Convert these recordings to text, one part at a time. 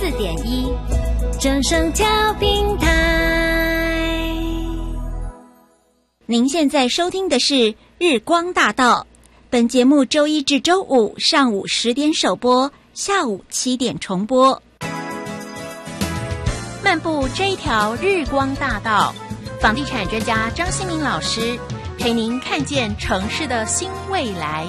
104.1正声调频台。您现在收听的是日光大道，本节目周一至周五上午10点首播，下午7点重播。漫步这一条日光大道，房地产专家张新民老师陪您看见城市的新未来。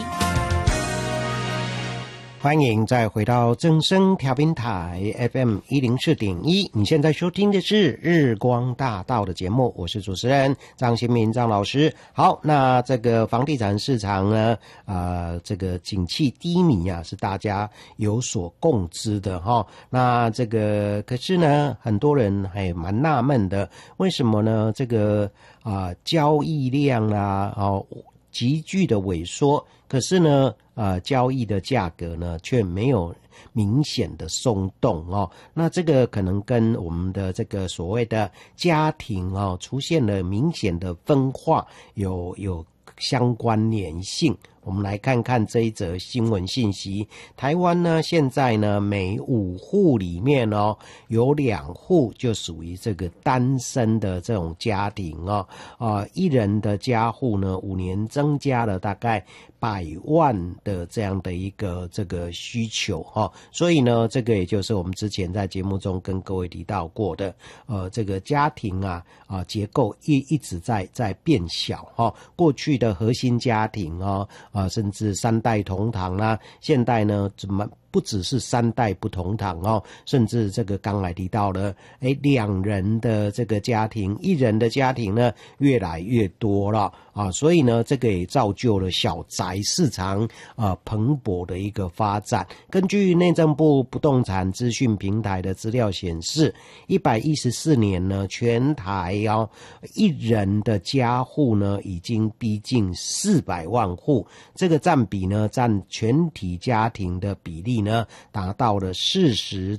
欢迎再回到正声调频台 FM 104.1，你现在收听的是日光大道的节目，我是主持人张新民张老师。好，那这个房地产市场呢，这个景气低迷啊，是大家有所共知的哈。那这个可是呢，很多人还蛮纳闷的，为什么呢？这个交易量啊，急剧的萎缩，可是呢，交易的价格呢却没有明显的松动哦。那这个可能跟我们的这个所谓的家庭出现了明显的分化有相关联性。我们来看看这一则新闻信息。台湾呢，现在呢，每5户里面有2户就属于这个单身的这种家庭一人的家户呢，5年增加了大概100万的这样的一个这个需求所以呢，这个也就是我们之前在节目中跟各位提到过的，这个家庭结构一直在变小过去的核心家庭甚至3代同堂啦，现代呢怎么不只是3代不同堂甚至这个刚才提到了2人的这个家庭，1人的家庭呢越来越多了所以呢这个也造就了小宅市场蓬勃的一个发展。根据内政部不动产资讯平台的资料显示，114年呢全台1人的家户呢已经逼近400万户，这个占比呢占全体家庭的比例呢达到了40.9%。